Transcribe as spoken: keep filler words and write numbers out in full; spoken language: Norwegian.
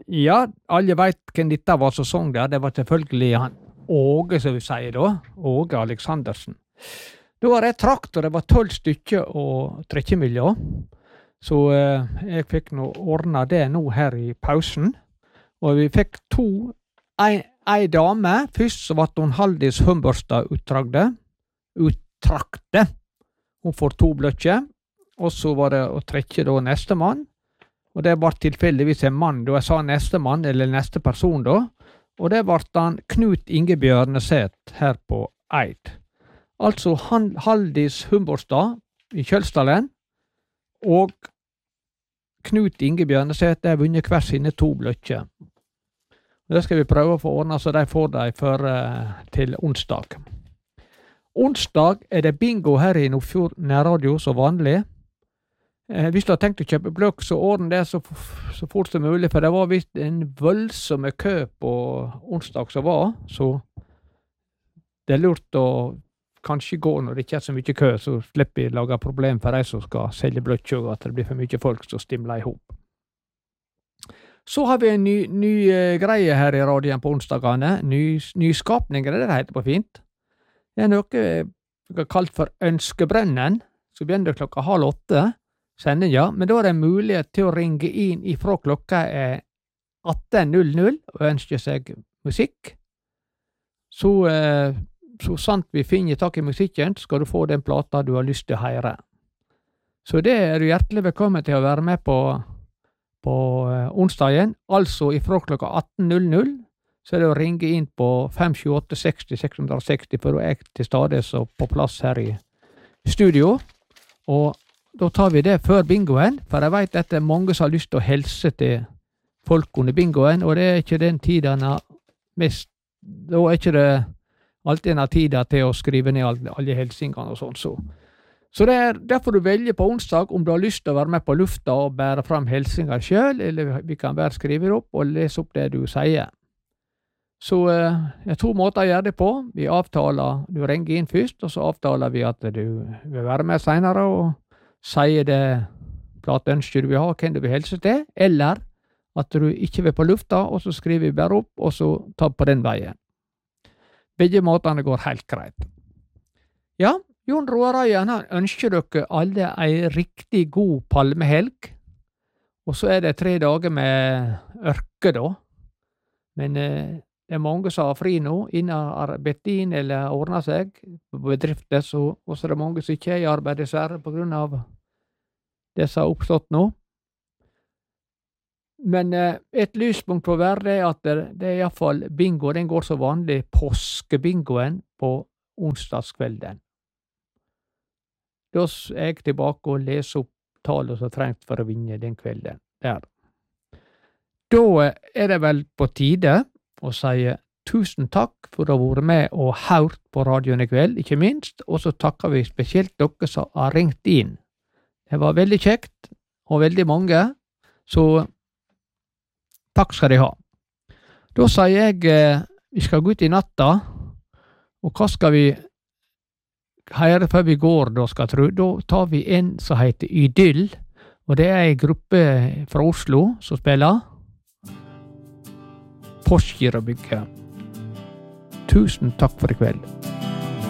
Ja, alle vet hvem dette var som sang der. Det var selvfølgelig han Åge, som vi sier da. Åge Aleksandersen. Da var det traktor, det var tolv stykker og trekkemilja. Så eh, jeg fikk nå ordna det nå her i pausen. Og vi fikk to, ei, ei dame. Først så var hun Haldis Humbørstad uttragde. Uttrakte. Hun får to bløkker. Og så var det å trekke da neste mann. Og det var tilfeldigvis en mann, da jeg sa neste mann, eller neste person da, og det var han Knut Inge Bjørneset her på Eid. Altså han, Haldis Humbørstad i Kjølsdalen, og Knut Inge Bjørneset, de har vunnet hver sine to bløkker. Det skal vi prøve å få ordnet, så de får de for, uh, til onsdag. Onsdag er det bingo her i Nordfjord nærradio som vanlig. Eh, hvis du har tenkt å kjøpe bløkk, så ordne det så, så fort som mulig, for det var visst en voldsomme kø på onsdag som var, så det er lurt å kanskje gå når det ikke er så mye kø, så slipper vi lage problem for de som skal selge bløkk, og at det blir for mye folk som stimler i hop. Så har vi en ny, ny uh, greie her i radioen på onsdagene, ny, nyskapning, er det det heter på fint. Det er noe vi har kalt for Ønskebrønnen, så begynner det klokka halv åtte, sendinga, men da er det mulighet til å ringe inn ifra klokka er atten null null og ønske seg musikk. Så, eh, så sant vi finner tak i musikken, skal du få den plata du har lyst til å høre. Så det er du hjertelig velkommen til å være med på, på eh, onsdagen, altså ifra klokka atten null null, så er det å ringe inn på fem sju åtte seks null seks seks null, for du er til stades og på plass her i studio, og da tar vi det før bingoen, for jeg vet at det er mange som har lyst til å helse til folk under bingoen, og det er ikke den tiden mest, da er ikke det alltid en tida til å skrive ned alle, alle helsingene og sånn. Så, så det er derfor du velger på onsdag om du har lyst til å være med på lufta og bære fram helsinger selv, eller vi kan bare skrive det opp og lese opp det du sier. Så eh, det er to måter å gjøre det på. Vi avtaler, du ringer inn først, og så avtaler vi at du vil være med senere, og sier det plateønsker du vil ha, hvem du vil helse til, eller at du ikke vil på lufta, og så skriver vi bare opp, og så tar på den veien. Begge måtene går helt greit. Ja, Jon Roar Ryan, han ønsker dere alle en riktig god palmehelg, og så er det tre dager med ørke da, men eh, det er mange som har fri nå, innen arbeidet inn eller ordner seg på bedrifter, så også er det mange som ikke er i arbeid, dessverre, på grunn av det som har oppstått nå. Men eh, et lyspunkt på hver det er at det, det er i hvert fall bingo, den går så vanlig påskebingoen på onsdagskvelden. Da er jeg tilbake og leser opp tallet som trengt for å vinne den kvelden der. Da er det vel på tide å si tusen takk for å ha vært med og hørt på radioen i kveld, ikke minst, og så takker vi spesielt dere som har ringt inn. Det var veldig kjekt, og veldig mange, så takk skal de ha. Da sier jeg, eh, vi skal gå ut i natta, og hva skal vi høre før vi går, da skal tro? Da tar vi en som heter Idyll, og det er en gruppe fra Oslo som spiller Postgirobygget. Tusen takk for i kveld.